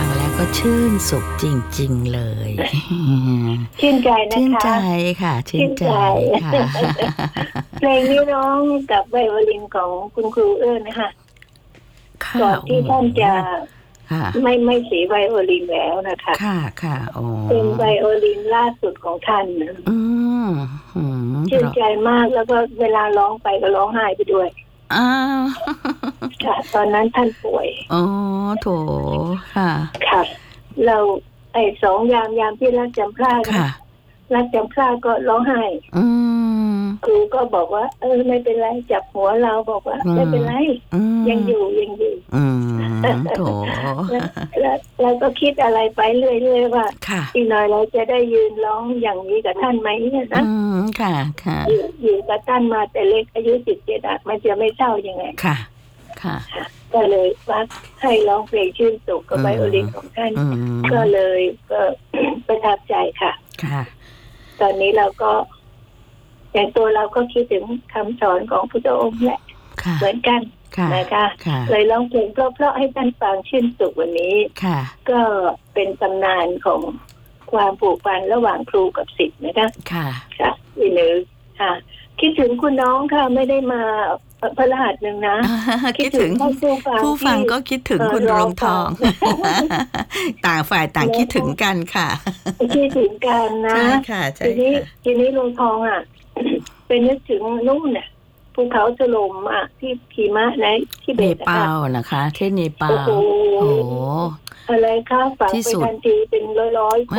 งแล้วก็ชื่นสุขจริงๆเลยชื่นใจนะคะชื่นใจค่ะชื่นใจค่ะเพลงนี้ร้องกับไวโอลินของคุณครูเอิ้นนะคะก่อนที่ท่านจะไม่เสียไวโอลินแล้วนะคะค่ะค่ะเป็นไวโอลินล่าสุดของท่านชื่นใจมากแล้วก็เวลาร้องไปก็ร้องไห้ไปด้วยค่ะตอนนั้นท่านป่วยโถค่ะค่ะเรา2 ยามที่รักจำพลาดรักจำพลาดก็ร้องไห้ครูก็บอกว่าไม่เป็นไรจับหัวเราบอกว่าไม่เป็นไรยังอยู่โถแล้วก็คิดอะไรไปเรื่อยๆว่าอีกหน่อยเราจะได้ยืนร้องอย่างนี้กับท่านไหมเนี่ยนะค่ะค่ะอยู่กับท่านมาแต่เล็กอายุ17มันจะไม่เศร้ายังไงค่ะค่ะก็เลยว่าให้ร้องเพลงชื่นสุขกับไวโอลินของท่านก็เลยก็ประทับใจค่ะค่ะตอนนี้เราก็อย่างตัวเราก็คิดถึงคำสอนของพุทธองค์แหละเหมือนกันนะคะเลยร้องเพลงเพราะๆให้ท่านฟังชื่นสุขวันนี้ก็เป็นตำนานของความผูกพันระหว่างครูกับศิษย์นะคะค่ะอีนึกค่ะคิดถึงคุณน้องค่ะไม่ได้มาพระรหัสหนึ่งนะคิดถึงผู้ฟังก็คิดถึงคุณรวงทองต่างฝ่ายต่างคิดถึงกันค่ะคิดถึงกันนะทีนี้รวงทองอ่ะเป็นนึกถึงนู่นน่ะภูเขาถล่มอ่ะที่หิมะในที่เนปาลนะคะที่เนปาลโอ้โหอะไรคะฝังไปทันทีเป็นร้อย